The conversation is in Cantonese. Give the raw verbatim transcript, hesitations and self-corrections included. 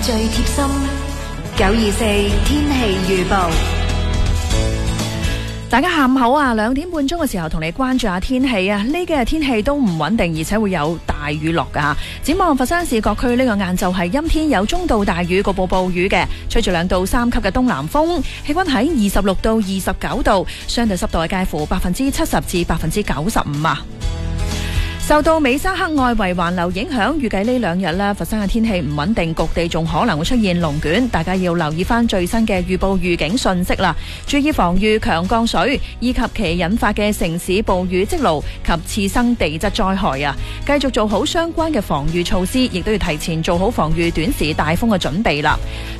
最貼心九二四天氣預報。 大家下午好啊！兩點半鐘嘅時候同你關注下天氣啊！呢幾日天氣都唔穩定，而且會有大雨落噶。展望佛山市各區呢個晏晝係陰天，有中到大雨，局部暴雨嘅，吹住兩到三級嘅東南風，氣溫喺二十六到二十九度，相對濕度係介乎百分之七十至百分之九十五啊。受到美沙克外圍環流影響，預計呢兩日呢，佛山嘅天氣唔穩定，局地仲可能會出現龍捲，大家要留意翻最新嘅預報預警信息啦，注意防禦強降水以及其引發嘅城市暴雨積澇及次生地質災害啊！繼續做好相關嘅防禦措施，亦都要提前做好防禦短時大風嘅準備啦。